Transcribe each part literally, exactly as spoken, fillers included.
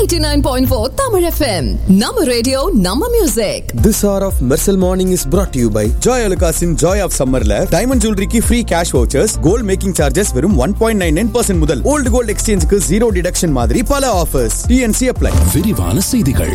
eighty-nine point four Tamil F M. Nama radio, Nama music. This hour of Mercel Morning is brought to you by Joy Alukasin Joy of Summerல diamond jewelry ki free cash vouchers, gold making charges வெறும் one point nine nine percent முதல், old gold exchange க்கு zero deduction மாதிரி பல offers. T N C apply. விரிவான செய்திகள்.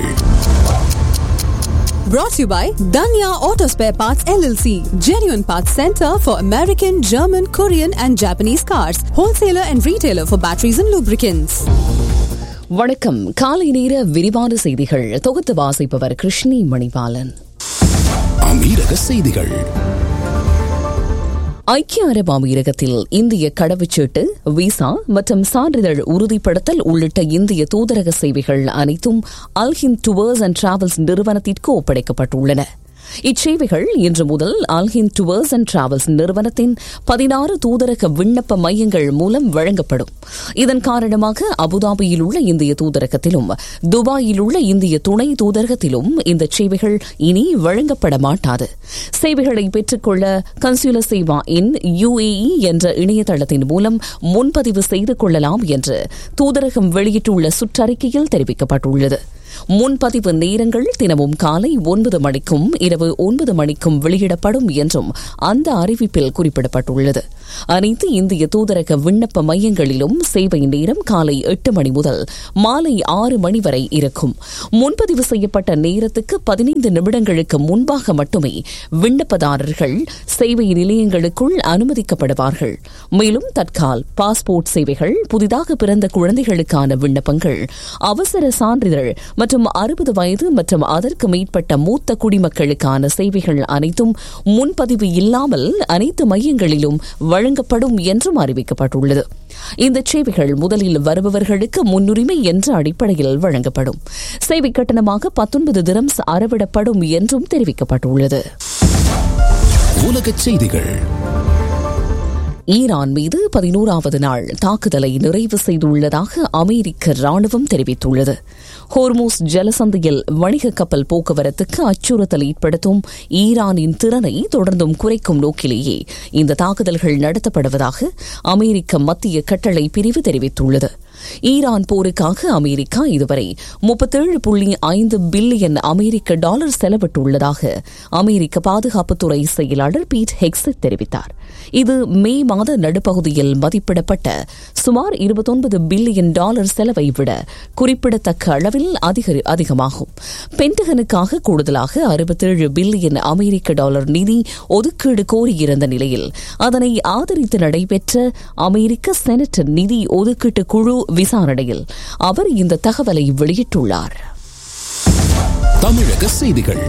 Brought to you by Danya Auto Spare Parts L L C, genuine parts center for American, German, Korean and Japanese cars, wholesaler and retailer for batteries and lubricants. வணக்கம். காலை நேர விரிவான செய்திகள் தொகுத்து வாசிப்பவர் கிருஷ்ணி மணிபாலன். அமீரக செய்திகள். ஐக்கிய அரபு அமீரகத்தில் இந்திய கடவுச்சீட்டு, விசா மற்றும் சான்றிதழ் உறுதிப்படுத்தல் உள்ளிட்ட இந்திய தூதரக சேவைகள் அனைத்தும் அல்ஹிந்த் டூர்ஸ் அண்ட் டிராவல்ஸ் நிறுவனத்திற்கு ஒப்படைக்கப்பட்டுள்ளன. இச்சேவைகள் இன்று முதல் அல்ஹிந்த் டூர்ஸ் அண்ட் டிராவல்ஸ் நிறுவனத்தின் பதினாறு தூதரக விண்ணப்ப மையங்கள் மூலம் வழங்கப்படும். இதன் காரணமாக அபுதாபியில் உள்ள இந்திய தூதரகத்திலும் துபாயில் உள்ள இந்திய துணை தூதரகத்திலும் இந்த சேவைகள் இனி வழங்கப்பட மாட்டாது. சேவைகளை பெற்றுக்கொள்ள கன்சுலர் சேவா இன் யுஏஇ என்ற இணையதளத்தின் மூலம் முன்பதிவு செய்து கொள்ளலாம் என்று தூதரகம் வெளியிட்டுள்ள சுற்றறிக்கையில் தெரிவிக்கப்பட்டுள்ளது. முன்பதிவு நேரங்கள் தினமும் காலை ஒன்பது மணிக்கும் இரவு ஒன்பது மணிக்கும் வெளியிடப்படும் என்றும் அந்த அறிவிப்பில் குறிப்பிடப்பட்டுள்ளது. அனைத்து இந்திய தூதரக விண்ணப்ப மையங்களிலும் சேவை நேரம் காலை எட்டு மணி முதல் மாலை ஆறு மணி வரை இருக்கும். முன்பதிவு செய்யப்பட்ட நேரத்துக்கு பதினைந்து நிமிடங்களுக்கு முன்பாக மட்டுமே விண்ணப்பதாரர்கள் சேவை நிலையங்களுக்குள் அனுமதிக்கப்படுவார்கள். மேலும் தற்கால், பாஸ்போர்ட் சேவைகள், புதிதாக பிறந்த குழந்தைகளுக்கான விண்ணப்பங்கள், அவசர சான்றிதழ் மற்றும் அறுபது வயது மற்றும் அதற்கு மேற்பட்ட மூத்த குடிமக்களுக்கான சேவைகள் அனைத்தும் முன்பதிவு இல்லாமல் அனைத்து மையங்களிலும் வழங்கப்படும் என்றும் அறிவிக்கப்பட்டுள்ளது. இந்த சேவைகள் முதலில் வருபவர்களுக்கு முன்னுரிமை என்ற அடிப்படையில் வழங்கப்படும். சேவை கட்டணமாக பத்தொன்பது திரம்ஸ் அறவிடப்படும் என்றும் தெரிவிக்கப்பட்டுள்ளது. உலகச் செய்திகள். ஈரான் மீது பதினோராவது நாள் தாக்குதலை நிறைவு செய்துள்ளதாக அமெரிக்க ராணுவம் தெரிவித்துள்ளது. ஹோர்மூஸ் ஜலசந்தியில் வணிக கப்பல் போக்குவரத்துக்கு அச்சுறுத்தல் ஏற்படுத்தும் ஈரானின் திறனை தொடர்ந்தும் குறைக்கும் நோக்கிலேயே இந்த தாக்குதல்கள் நடத்தப்படுவதாக அமெரிக்க மத்திய கட்டளை பிரிவு தெரிவித்துள்ளது. ஈரான் போருக்காக அமெரிக்கா இதுவரை முப்பத்தேழு புள்ளி ஐந்து பில்லியன் அமெரிக்க டாலர் செலவிட்டுள்ளதாக அமெரிக்க பாதுகாப்புத்துறை செயலாளர் பீட் ஹெக்ஸட் தெரிவித்தார். இது மே மாத நடுப்பகுதியில் மதிப்பிடப்பட்ட சுமார் இருபத்தொன்பது பில்லியன் டாலர் செலவை விட குறிப்பிடத்தக்க அளவில் அதிகமாகும். பென்டகனுக்காக கூடுதலாக அறுபத்தேழு பில்லியன் அமெரிக்க டாலர் நிதி ஒதுக்கீடு கோரியிருந்த நிலையில் அதனை ஆதரித்து நடைபெற்ற அமெரிக்க செனட் நிதி ஒதுக்கீட்டு குழு விசாரணையில் அவர் இந்த தகவலை வெளியிட்டுள்ளார். தமிழக செய்திகள்.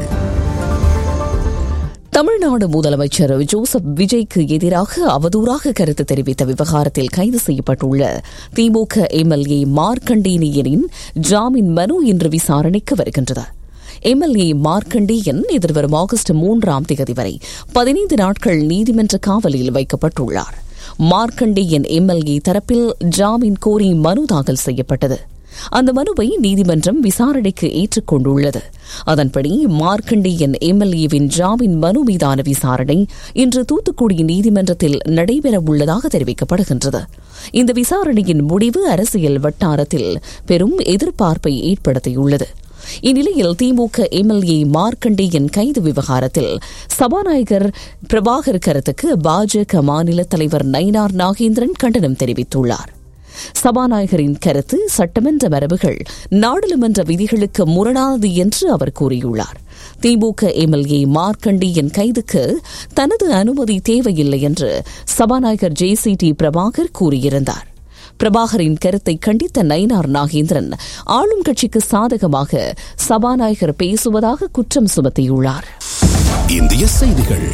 தமிழ்நாடு முதலமைச்சர் ஜோசப் விஜய்க்கு எதிராக அவதூறாக கருத்து தெரிவித்த விவகாரத்தில் கைது செய்யப்பட்டுள்ள திமுக எம்எல்ஏ மார்க்கண்டேயனின் ஜாமீன் மனு இன்று விசாரணைக்கு வருகின்றது. எம்எல்ஏ மார்க்கண்டேயன் எதிர்வரும் ஆகஸ்ட் மூன்றாம் தேதி வரை பதினைந்து நாட்கள் நீதிமன்ற காவலில் வைக்கப்பட்டுள்ளார். மார்க்கண்டேயன் எம்எல்ஏ தரப்பில் ஜாமீன் கோரி மனு தாக்கல் செய்யப்பட்டது. அந்த மனுவை நீதிமன்றம் விசாரணைக்கு ஏற்றுக்கொண்டுள்ளது. அதன்படி மார்க்கண்டேயன் எம்எல்ஏவின் ஜாமீன் மனு மீதான விசாரணை இன்று தூத்துக்குடி நீதிமன்றத்தில் நடைபெறவுள்ளதாக தெரிவிக்கப்படுகின்றது. இந்த விசாரணையின் முடிவு அரசியல் வட்டாரத்தில் பெரும் எதிர்பார்ப்பை ஏற்படுத்தியுள்ளது. இந்நிலையில் திமுக எம்எல்ஏ மார்க்கண்டேயன் கைது விவகாரத்தில் சபாநாயகர் பிரபாகர் கருத்துக்கு பாஜக மாநில தலைவர் நயினார் நாகேந்திரன் கண்டனம் தெரிவித்துள்ளார். சபாநாயகரின் கருத்து சட்டமன்ற மரபுகள், நாடாளுமன்ற விதிகளுக்கு முரணானது என்று அவர் கூறியுள்ளார். திமுக எம்எல்ஏ மார்க்கண்டேயன் கைதுக்கு தனது அனுமதி தேவையில்லை என்று சபாநாயகர் ஜே சி டி பிரபாகர் கூறியிருந்தார். பிரபாகரின் கருத்தை கண்டித்த நயினார் நாகேந்திரன் ஆளும் கட்சிக்கு சாதகமாக சபாநாயகர் பேசுவதாக குற்றம் சுமத்தியுள்ளார். இந்திய செய்திகள்.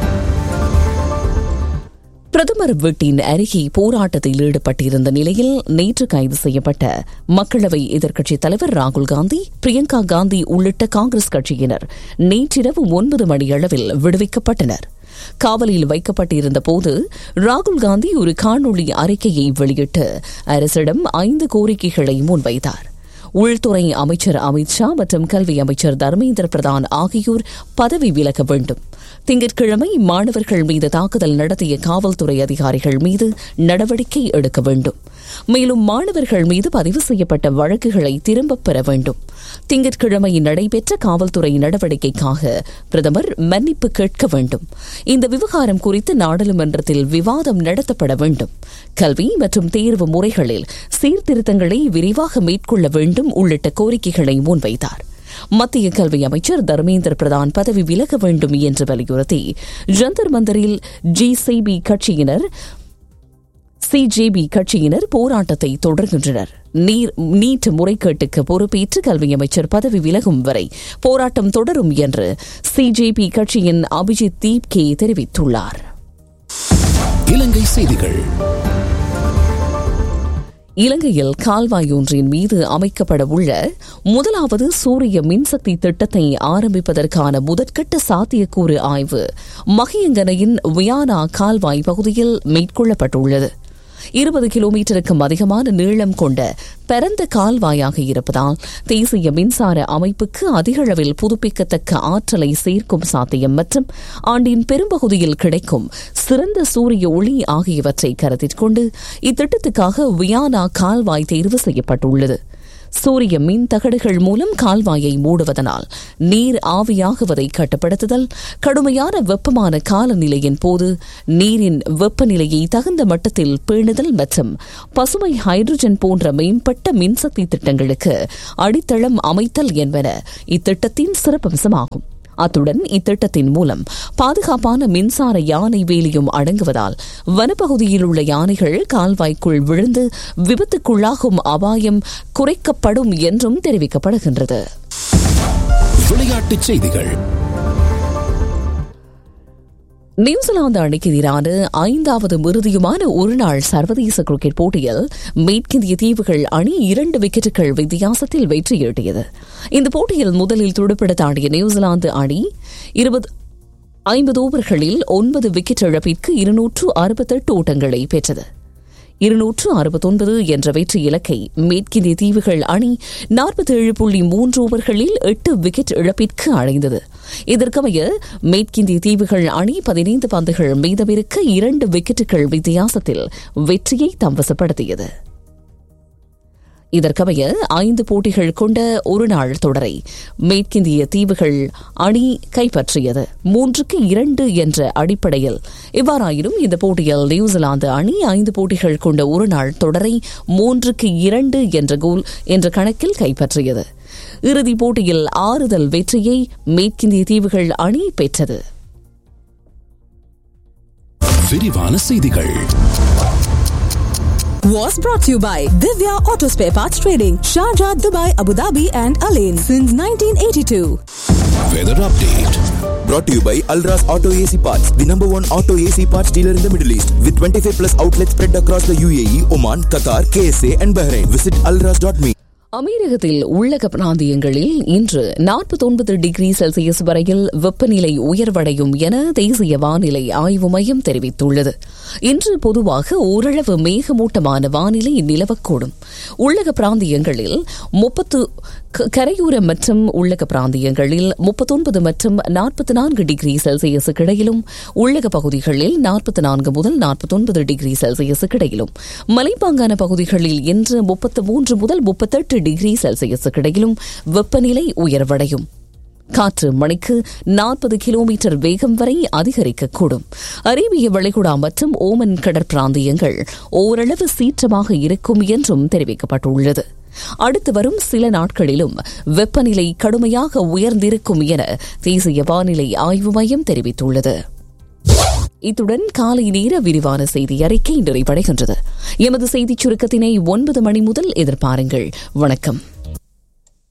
பிரதமர் வீட்டின் அருகே போராட்டத்தில் ஈடுபட்டிருந்த நிலையில் நேற்று கைது செய்யப்பட்ட மக்களவை எதிர்க்கட்சித் தலைவர் ராகுல் காந்தி, பிரியங்கா காந்தி உள்ளிட்ட காங்கிரஸ் கட்சியினர் நேற்றிரவு ஒன்பது மணியளவில் விடுவிக்கப்பட்டனர். காவலில் வைக்கப்பட்டிருந்த போது ராகுல் காந்தி ஒரு காணொலி அறிக்கையை வெளியிட்டு அரசிடம் ஐந்து கோரிக்கைகளை முன்வைத்தார். உள்துறை அமைச்சர் அமித் ஷா மற்றும் கல்வி அமைச்சர் தர்மேந்திர பிரதான் ஆகியோர் பதவி விலக வேண்டும். திங்கட்கிழமை மாணவர்கள் மீது தாக்குதல் நடத்திய காவல்துறை அதிகாரிகள் மீது நடவடிக்கை எடுக்க வேண்டும். மேலும் மாணவர்கள் மீது பதிவு செய்யப்பட்ட வழக்குகளை திரும்பப் பெற வேண்டும். திங்கட்கிழமை நடைபெற்ற காவல்துறை நடவடிக்கைக்காக பிரதமர் மன்னிப்பு கேட்க வேண்டும். இந்த விவகாரம் குறித்து நாடாளுமன்றத்தில் விவாதம் நடத்தப்பட வேண்டும். கல்வி மற்றும் தேர்வு முறைகளில் சீர்திருத்தங்களை விரைவாக மேற்கொள்ள வேண்டும் உள்ளிட்ட கோரிக்கைகளை முன்வைத்தார். மத்திய கல்வி அமைச்சர் தர்மேந்திர பிரதான் பதவி விலக வேண்டும் என்று வலியுறுத்தி ஜந்தர் மந்தரில் ஜிசிபி கட்சியினர் சிஜேபி கட்சியினர் போராட்டத்தை தொடர்கின்றனர். நீர் நீட் முறைகேட்டுக்கு பொறுப்பேற்று கல்வி அமைச்சர் பதவி விலகும் வரை போராட்டம் தொடரும் என்று சிஜேபி கட்சியின் அபிஜித் தீப்கே தெரிவித்துள்ளார். இலங்கை செய்திகள். இலங்கையில் கால்வாய் ஒன்றின் மீது அமைக்கப்பட உள்ள முதலாவது சூரிய மின்சக்தி திட்டத்தை ஆரம்பிப்பதற்கான முதற்கட்ட சாத்தியக்கூறு ஆய்வு மகியங்கனையின் வியானா கால்வாய் பகுதியில் மேற்கொள்ளப்பட்டுள்ளது. இருபது கிலோமீட்டருக்கும் அதிகமான நீளம் கொண்ட பரந்த கால்வாயாக இருப்பதால் தேசிய மின்சார அமைப்புக்கு அதிகளவில் புதுப்பிக்கத்தக்க ஆற்றலை சேர்க்கும் சாத்தியம் மற்றும் ஆண்டின் பெரும்பகுதியில் கிடைக்கும் சிறந்த சூரிய ஒளி ஆகியவற்றை கருத்தில் கொண்டு இத்திட்டத்துக்காக வியானா கால்வாய் தேர்வு செய்யப்பட்டுள்ளது. சூரிய மின் தகடுகள் மூலம் கால்வாயை மூடுவதனால் நீர் ஆவியாகுவதை கட்டுப்படுத்துதல், கடுமையான வெப்பமான காலநிலையின் போது நீரின் வெப்பநிலையை தகுந்த மட்டத்தில் பேணுதல் மற்றும் பசுமை ஹைட்ரஜன் போன்ற மேம்பட்ட மின்சக்தி திட்டங்களுக்கு அடித்தளம் அமைத்தல் என்பன இத்திட்டத்தின் சிறப்பம்சமாகும். அத்துடன் இத்திட்டத்தின் மூலம் பாதுகாப்பான மின்சார யானை வேலியும் அடங்குவதால் வனப்பகுதியில் உள்ள யானைகள் கால்வாய்க்குள் விழுந்து விபத்துக்குள்ளாகும் அபாயம் குறைக்கப்படும் என்றும் தெரிவிக்கப்படுகின்றது. விளையாட்டுச் செய்திகள். நியூசிலாந்து அணிக்கு எதிரான ஐந்தாவது இறுதியுமான ஒருநாள் சர்வதேச கிரிக்கெட் போட்டியில் மேற்கிந்திய தீவுகள் அணி இரண்டு விக்கெட்டுகள் வித்தியாசத்தில் வெற்றியீட்டியது. இந்த போட்டியில் முதலில் துடுப்பிடத் ஆடிய நியூசிலாந்து அணி இருபது ஐம்பது ஓவர்களில் ஒன்பது விக்கெட் இழப்பிற்கு இருநூற்று அறுபத்தெட்டு ஓட்டங்களை பெற்றது. இருநூற்று அறுபத்தொன்பது என்ற வெற்றி இலக்கை மேற்கிந்திய தீவுகள் அணி நாற்பத்தி ஏழு புள்ளி மூன்று ஓவர்களில் எட்டு விக்கெட் இழப்பிற்கு அடைந்தது. இதற்கமைய மேற்கிந்திய தீவுகள் அணி பதினைந்து பந்துகள் மீதமிருக்க இரண்டு விக்கெட்டுகள் வித்தியாசத்தில் வெற்றியை தம்வசப்படுத்தியது. இதற்கமைய ஐந்து போட்டிகள் கொண்ட ஒருநாள் தொடரை மேற்கிந்திய தீவுகள் அணி கைப்பற்றியது, மூன்றுக்கு இரண்டு என்ற அடிப்படையில். இவ்வாறாயினும் இந்த போட்டியில் நியூசிலாந்து அணி ஐந்து போட்டிகள் கொண்ட ஒருநாள் தொடரை மூன்றுக்கு இரண்டு என்ற கோல் என்ற கணக்கில் கைப்பற்றியது. இறுதிப் போட்டியில் ஆறுதல் வெற்றியை மேற்கிந்திய தீவுகள் அணி பெற்றது. விரிவான செய்திகள். Was brought to you by Divya Auto Spare Parts Trading, Sharjah, Dubai, Abu Dhabi and Alain since nineteen eighty-two. Weather update. Brought to you by Alras Auto A C Parts, the number one auto A C parts dealer in the Middle East, with twenty-five plus outlets spread across the U A E, Oman, Qatar, K S A and Bahrain. Visit alras dot me. அமீரகத்தில் உள்ளக பிராந்தியங்களில் இன்று நாற்பத்தொன்பது degree Celsius வரையில் வெப்பநிலை உயர்வடையும் என தேசிய வானிலை ஆய்வு மையம் தெரிவித்துள்ளது. இன்று பொதுவாக ஓரளவு மேகமூட்டமான வானிலை நிலவக்கூடும். உள்ளக பிராந்தியங்களில் முப்பத்து கரையோர மற்றும் உள்ளக பிராந்தியங்களில் முப்பத்தொன்பது மற்றும் நாற்பத்தி நான்கு டிகிரி செல்சியஸுக்கு இடையிலும், உள்ளக பகுதிகளில் நாற்பத்தி நான்கு முதல் நாற்பத்தொன்பது டிகிரி செல்சியஸுக்கு இடையிலும், மலைப்பாங்கான பகுதிகளில் இன்று முப்பத்து மூன்று முதல் முப்பத்தெட்டு டிகிரி செல்சியஸுக்கு இடையிலும் வெப்பநிலை உயர்வடையும். காற்று மணிக்கு நாற்பது கிலோமீட்டர் வேகம் வரை அதிகரிக்கக்கூடும். அரேபிய வளைகுடா மற்றும் ஓமன் கடற்பிராந்தியங்கள் ஓரளவு சீற்றமாக இருக்கும் என்றும் தெரிவிக்கப்பட்டுள்ளது. அடுத்து வரும் சில நாட்களிலும் வெப்பநிலை கடுமையாக உயர்ந்திருக்கும் என தேசிய வானிலை ஆய்வு மையம் தெரிவித்துள்ளது. இத்துடன் காலை நேர விரிவான செய்தி அறிக்கை நிறைவடைகின்றது. எமது செய்திச் சுருக்கத்தினை ஒன்பது மணி முதல் எதிர்பாருங்கள். வணக்கம்.